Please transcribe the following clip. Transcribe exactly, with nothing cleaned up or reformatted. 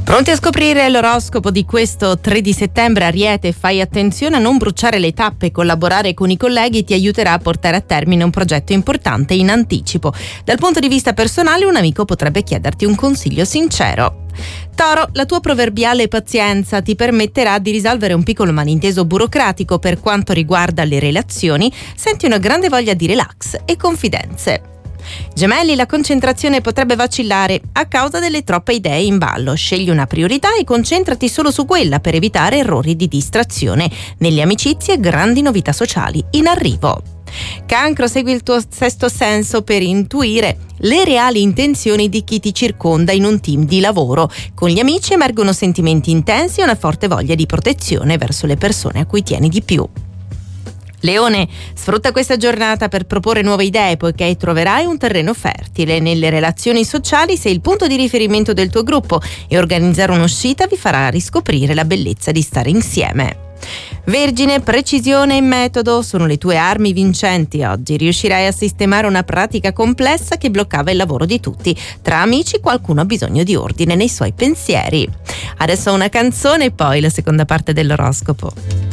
Pronti a scoprire l'oroscopo di questo tre di settembre? Ariete, fai attenzione a non bruciare le tappe. Collaborare con i colleghi ti aiuterà a portare a termine un progetto importante in anticipo. Dal punto di vista personale, un amico potrebbe chiederti un consiglio sincero. Toro, la tua proverbiale pazienza ti permetterà di risolvere un piccolo malinteso burocratico. Per quanto riguarda le relazioni, senti una grande voglia di relax e confidenze. Gemelli, la concentrazione potrebbe vacillare a causa delle troppe idee in ballo. Scegli una priorità e concentrati solo su quella per evitare errori di distrazione. Nelle amicizie, grandi novità sociali in arrivo. Cancro, segui il tuo sesto senso per intuire le reali intenzioni di chi ti circonda in un team di lavoro. Con gli amici emergono sentimenti intensi e una forte voglia di protezione verso le persone a cui tieni di più. Leone, sfrutta questa giornata per proporre nuove idee, poiché troverai un terreno fertile. Nelle relazioni sociali sei il punto di riferimento del tuo gruppo e organizzare un'uscita vi farà riscoprire la bellezza di stare insieme. Vergine, precisione e metodo sono le tue armi vincenti oggi. Riuscirai a sistemare una pratica complessa che bloccava il lavoro di tutti. Tra amici qualcuno ha bisogno di ordine nei suoi pensieri. Adesso una canzone e poi la seconda parte dell'oroscopo.